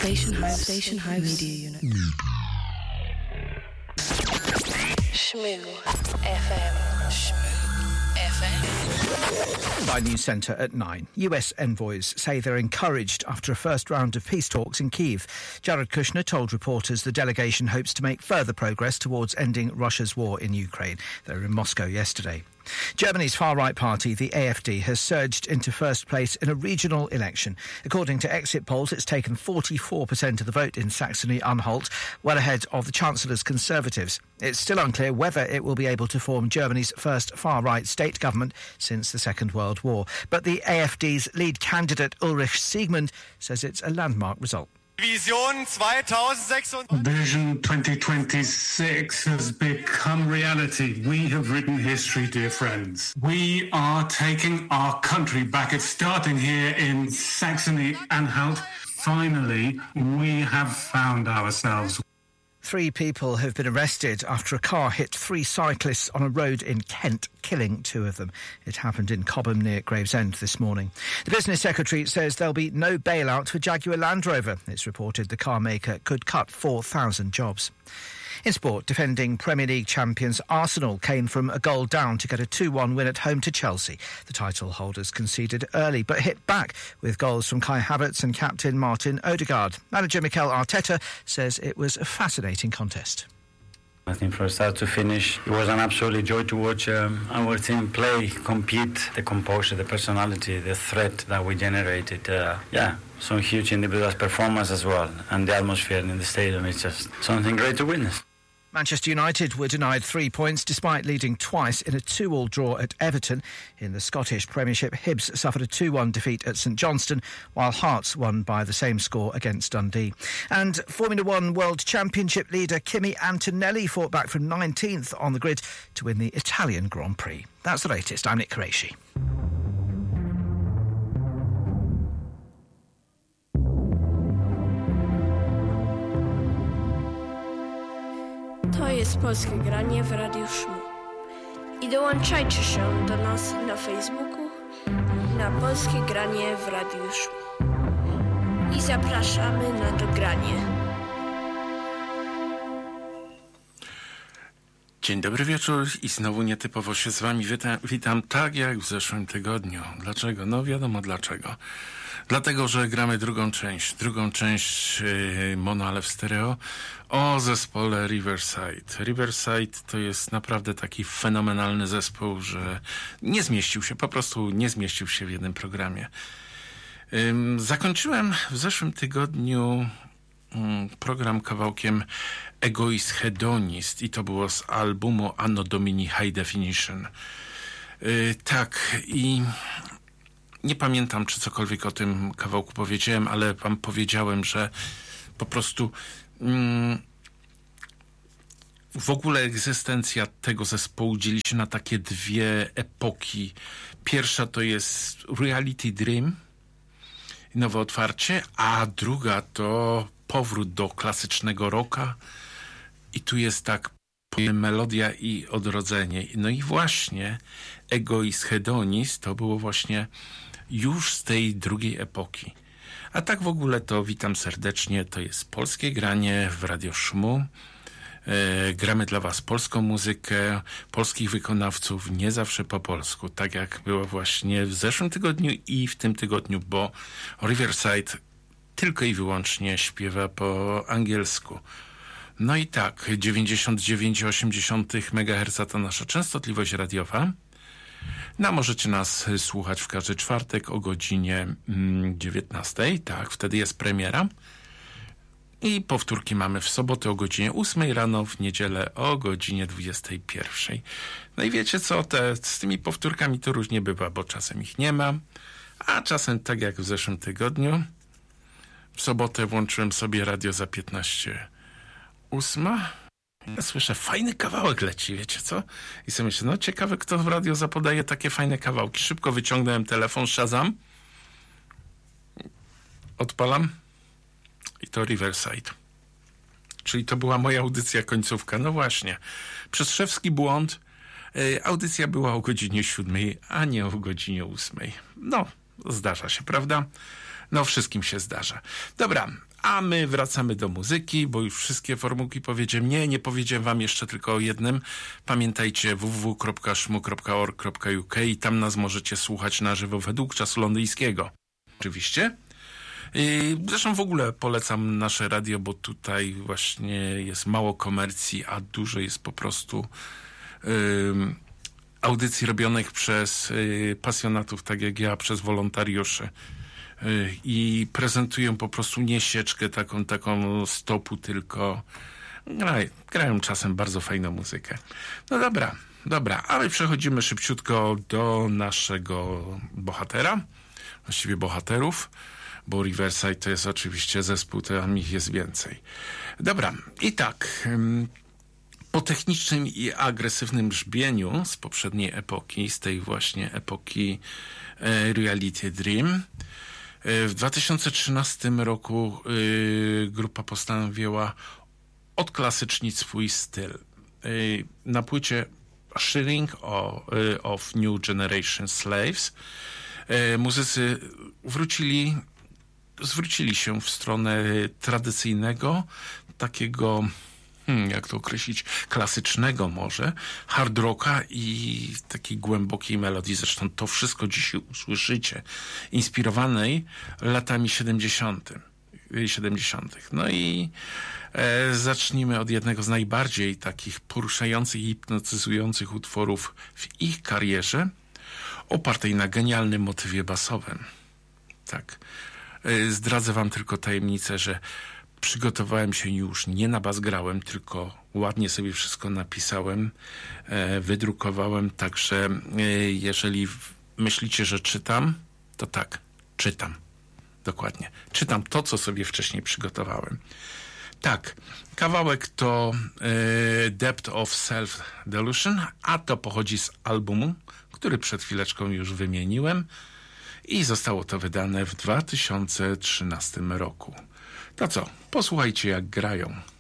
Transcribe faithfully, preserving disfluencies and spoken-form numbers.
Station House, Station House Media Unit. Shmoo F M. Shmoo F M. By News Centre at nine. U S envoys say they're encouraged after a first round of peace talks in Kyiv. Jared Kushner told reporters the delegation hopes to make further progress towards ending Russia's war in Ukraine. They were in Moscow yesterday. Germany's far-right party, the A F D, has surged into first place in a regional election. According to exit polls, it's taken forty-four percent of the vote in Saxony-Anhalt, well ahead of the Chancellor's Conservatives. It's still unclear whether it will be able to form Germany's first far-right state government since the Second World War. But the A F D's lead candidate, Ulrich Siegmund, says it's a landmark result. Vision twenty twenty-six has become reality. We have written history, dear friends. We are taking our country back. It's starting here in Saxony-Anhalt. Finally, we have found ourselves. Three people have been arrested after a car hit three cyclists on a road in Kent, killing two of them. It happened in Cobham near Gravesend this morning. The business secretary says there'll be no bailout for Jaguar Land Rover. It's reported the car maker could cut four thousand jobs. In sport, defending Premier League champions Arsenal came from a goal down to get a two one win at home to Chelsea. The title holders conceded early but hit back with goals from Kai Havertz and captain Martin Odegaard. Manager Mikel Arteta says it was a fascinating contest. I think from start to finish, it was an absolute joy to watch um, our team play, compete, the composure, the personality, the threat that we generated. Uh, yeah, some huge individual performance as well. And the atmosphere in the stadium is just something great to witness. Manchester United were denied three points despite leading twice in a two all draw at Everton. In the Scottish Premiership, Hibs suffered a two one defeat at St Johnstone, while Hearts won by the same score against Dundee. And Formula One World Championship leader Kimi Antonelli fought back from nineteenth on the grid to win the Italian Grand Prix. That's the latest. I'm Nick Qureshi. To jest Polskie Granie w Radiu Szmu. I dołączajcie się do nas na Facebooku na Polskie Granie w Radiu Szmu. I zapraszamy na to granie. Dzień dobry wieczór i znowu nietypowo się z wami witam, witam tak jak w zeszłym tygodniu. Dlaczego? No wiadomo dlaczego. Dlatego, że gramy drugą część, drugą część yy, mono, ale w stereo o zespole Riverside. Riverside to jest naprawdę taki fenomenalny zespół, że nie zmieścił się, po prostu nie zmieścił się w jednym programie. Yy, zakończyłem w zeszłym tygodniu yy, program kawałkiem Egoist Hedonist i to było z albumu Anno Domini High Definition. Yy, tak i nie pamiętam, czy cokolwiek o tym kawałku powiedziałem, ale wam powiedziałem, że po prostu mm, w ogóle egzystencja tego zespołu dzieli się na takie dwie epoki. Pierwsza to jest Reality Dream, nowe otwarcie, a druga to powrót do klasycznego rocka i tu jest tak melodia i odrodzenie. No i właśnie Egoist Hedonist to było właśnie już z tej drugiej epoki. A tak w ogóle to witam serdecznie, to jest Polskie Granie w Radio Szmu. E, gramy dla was polską muzykę, polskich wykonawców, nie zawsze po polsku, tak jak było właśnie w zeszłym tygodniu i w tym tygodniu, bo Riverside tylko i wyłącznie śpiewa po angielsku. No i tak, dziewięćdziesiąt dziewięć przecinek osiem megaherca to nasza częstotliwość radiowa. No, możecie nas słuchać w każdy czwartek o godzinie dziewiętnastej, tak, wtedy jest premiera. I powtórki mamy w sobotę o godzinie ósmej rano, w niedzielę o godzinie dwudziestej pierwszej. No i wiecie co, te, z tymi powtórkami to różnie bywa, bo czasem ich nie ma, a czasem tak jak w zeszłym tygodniu. W sobotę włączyłem sobie radio za piętnaście ósma. Ja słyszę, fajny kawałek leci, wiecie co? I sobie myślę, no ciekawe, kto w radio zapodaje takie fajne kawałki. Szybko wyciągnąłem telefon, Shazam, odpalam i to Riverside. Czyli to była moja audycja końcówka. No właśnie, przez szewski błąd yy, audycja była o godzinie siódmej, a nie o godzinie ósmej. No, zdarza się, prawda? No, wszystkim się zdarza. Dobra, a my wracamy do muzyki, bo już wszystkie formułki powiedziałem. Nie, nie powiedziałem wam jeszcze tylko o jednym. Pamiętajcie w w w kropka szmu kropka org kropka u k i tam nas możecie słuchać na żywo według czasu londyńskiego. Oczywiście. I zresztą w ogóle polecam nasze radio, bo tutaj właśnie jest mało komercji, a dużo jest po prostu yy, audycji robionych przez yy, pasjonatów, tak jak ja, przez wolontariuszy. Yy, I prezentują po prostu nie sieczkę taką, taką stopu, tylko graj, grają czasem bardzo fajną muzykę. No dobra, dobra, a my przechodzimy szybciutko do naszego bohatera, właściwie bohaterów, bo Riverside to jest oczywiście zespół, tam ich jest więcej. Dobra, i tak, po technicznym i agresywnym brzmieniu z poprzedniej epoki, z tej właśnie epoki e, Reality Dream, e, w dwa tysiące trzynastym roku e, grupa postanowiła odklasycznić swój styl. E, na płycie Shilling of New Generation Slaves e, muzycy wrócili zwrócili się w stronę tradycyjnego, takiego, hmm, jak to określić, klasycznego może, hard rocka i takiej głębokiej melodii. Zresztą to wszystko dzisiaj usłyszycie, inspirowanej latami siedemdziesiątymi. No i e, zacznijmy od jednego z najbardziej takich poruszających i hipnotyzujących utworów w ich karierze, opartej na genialnym motywie basowym. Tak. Zdradzę wam tylko tajemnicę, że przygotowałem się już, nie na bas grałem, tylko ładnie sobie wszystko napisałem, wydrukowałem, także jeżeli myślicie, że czytam, to tak, czytam. Dokładnie. Czytam to, co sobie wcześniej przygotowałem. Tak, kawałek to e, Depth of Self-Delusion, a to pochodzi z albumu, który przed chwileczką już wymieniłem. I zostało to wydane w dwa tysiące trzynastym roku. To co? Posłuchajcie, jak grają.